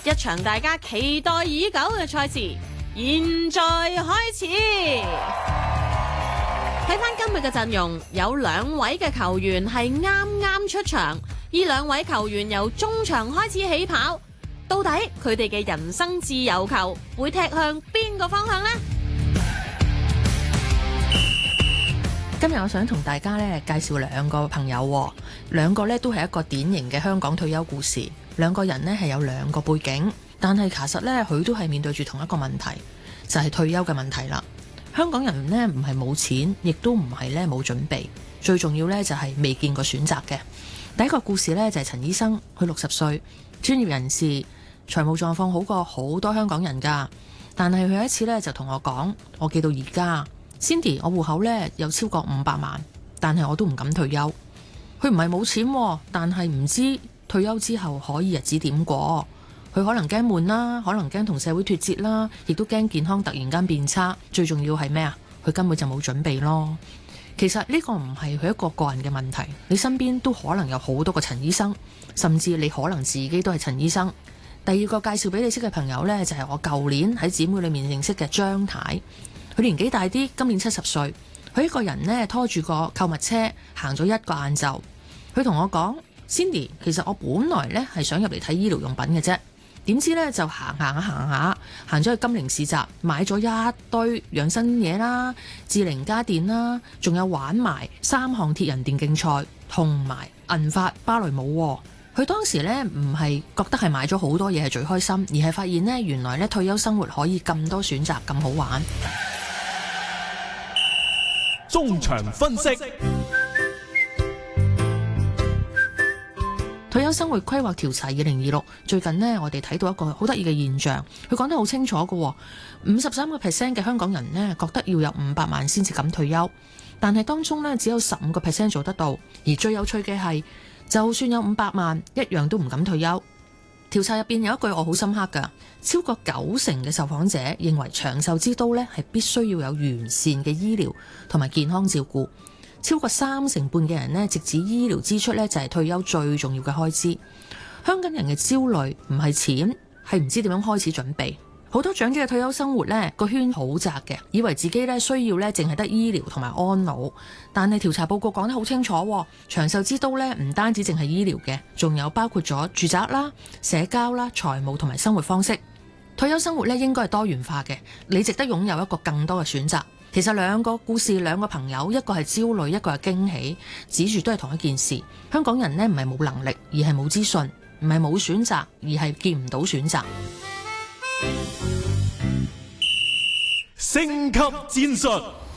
一場大家期待已久嘅賽事，現在開始。睇翻今日嘅陣容，有2位嘅球員係啱啱出場，呢2位球員由中場開始起跑，到底佢哋嘅人生自由球會踢向邊個方向呢？ 今日我想同大家咧介紹2個朋友，2個咧都係一個典型嘅香港退休故事。2個人咧係有2個背景，但係其實咧佢都係面對住同一個問題，就係退休嘅問題啦。香港人呢唔係冇錢，亦都唔係咧冇準備，最重要咧就係未見過選擇嘅。第一個故事咧就係陳醫生，佢60歲，專業人士，財務狀況好過好多香港人㗎。但係佢有一次咧就同我講，我記到而家。Cindy， 我戶口咧有超過500萬，但係我都唔敢退休。佢唔係冇錢，但係唔知退休之後可以日子點過。佢可能驚悶啦，可能驚同社會脫節啦，亦都驚健康突然間變差。最重要係咩啊？佢根本就冇準備咯。其實呢個唔係佢一個個人嘅問題，你身邊都可能有好多個陳醫生，甚至你可能自己都係陳醫生。第2個介紹俾你識嘅朋友呢，就係我舊年喺姊妹裏面認識嘅張太。佢年紀大啲，今年70歲。佢一個人呢拖住個購物車行咗1個晏晝。佢同我講 Cindy， 其實我本來呢係想入嚟睇醫療用品嘅啫，點知呢就行下行咗去金陵市集，買咗一堆養生嘢啦、智靈家電啦，仲有玩埋3項鐵人電競賽同埋銀髮芭蕾舞。佢當時呢唔係覺得係買咗好多嘢係最開心，而係發現呢原來呢退休生活可以咁多選擇，咁好玩。 中場分析， 退休生活規劃調查2026最近呢，我哋睇到一個好得意嘅現象，佢講得好清楚嘅，53% 嘅香港人呢覺得要有500萬先至敢退休，但係當中呢，只有15% 做得到，而最有趣嘅係，就算有500萬，一樣都唔敢退休。調查入邊有一句我好深刻㗎，超過90%嘅受訪者認為長壽之都呢係必須要有完善嘅醫療同埋健康照顧，超過30%半嘅人呢，直指醫療支出呢就係退休最重要嘅開支。香港人嘅焦慮唔係錢，係唔知點樣開始準備。好多長者嘅退休生活呢個圈好窄嘅，以為自己呢需要呢淨係得醫療同埋安老，但係調查報告講得好清楚，長壽之都呢唔單止淨係醫療嘅，仲有包括咗住宅啦、社交啦、財務同埋生活方式。退休生活呢應該係多元化嘅，你值得擁有一個更多嘅選擇。其實2個故事，2個朋友，一個係焦慮，一個係驚喜，指住都係同一件事。香港人呢唔係冇能力，而係冇資訊，唔係冇選擇，而係見唔到選擇。 升級戰術。